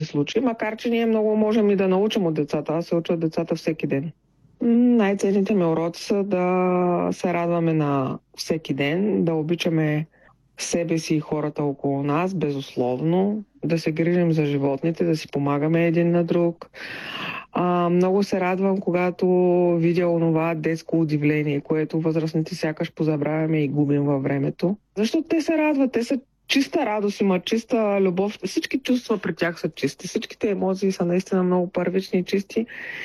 случаи, макар че ние много можем и да научим от децата. Аз се уча от децата всеки ден. Най-ценните ми уроци са да се радваме на всеки ден, да обичаме себе си и хората около нас, безусловно, да се грижим за животните, да си помагаме един на друг. Много се радвам, когато видя онова детско удивление, което възрастните сякаш позабравяме и губим във времето. Защото те се радват, те са чиста радост, имат чиста любов. Всички чувства при тях са чисти, всичките емоции са наистина много първични и чисти.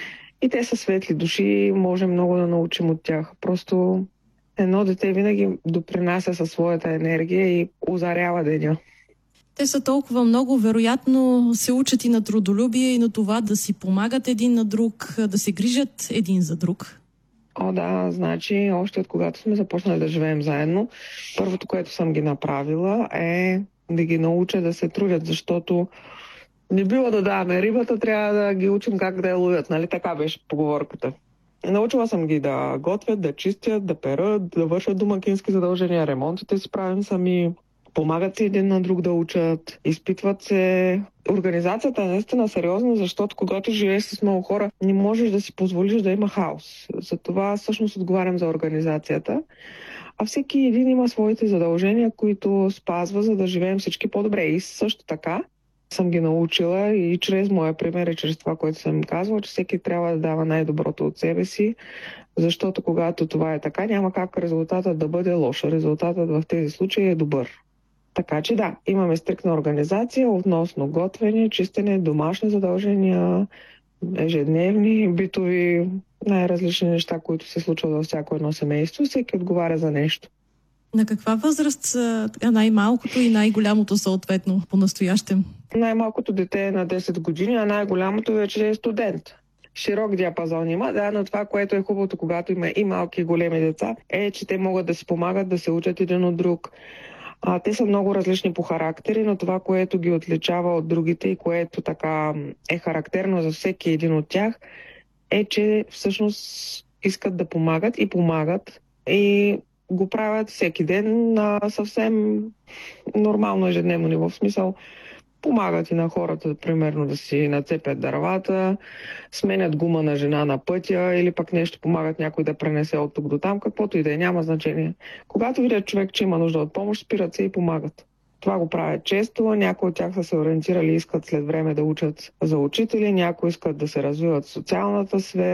И те са светли души, можем много да научим от тях. Просто едно дете винаги допринася със своята енергия и озарява деня. Те са толкова много, вероятно се учат и на трудолюбие, и на това да си помагат един на друг, да се грижат един за друг. Да, значи още от когато сме започнали да живеем заедно, първото, което съм ги направила е да ги науча да се трудят, защото не бива да даваме рибата, трябва да ги учим как да я ловят, нали? Така беше поговорката. Научила съм ги да готвят, да чистят, да перат, да вършат домакински задължения, ремонтите си правим сами, помагат си един на друг да учат, изпитват се. Организацията е наистина сериозна, защото когато живееш с много хора, не можеш да си позволиш да има хаос. Затова всъщност отговарям за организацията. А всеки един има своите задължения, които спазва, за да живеем всички по-добре. И също така съм ги научила и чрез моя пример и чрез това, което съм им казвала, че всеки трябва да дава най-доброто от себе си, защото когато това е така, няма как резултатът да бъде лош. Резултатът в тези случаи е добър. Така че да, имаме стриктна организация относно готвене, чистене, домашни задължения, ежедневни, битови, най-различни неща, които се случват във всяко едно семейство. Всеки отговаря за нещо. На каква възраст са най-малкото и най-голямото съответно по-настоящем? Най-малкото дете е на 10 години, а най-голямото вече е студент. Широк диапазон има, но това, което е хубавото, когато има и малки и големи деца, е, че те могат да си помагат, да се учат един от друг. Те са много различни по характери, но това, което ги отличава от другите и което така е характерно за всеки един от тях, е, че всъщност искат да помагат и го правят всеки ден на съвсем нормално ежедневно ниво. В смисъл, помагат и на хората, примерно, да си нацепят дървата, сменят гума на жена на пътя или пък нещо помагат някой да пренесе от тук до там, каквото и да е, няма значение. Когато видят човек, че има нужда от помощ, спират се и помагат. Това го правят често, някои от тях са се ориентирали и искат след време да учат за учители, някои искат да се развиват в социалната сфера.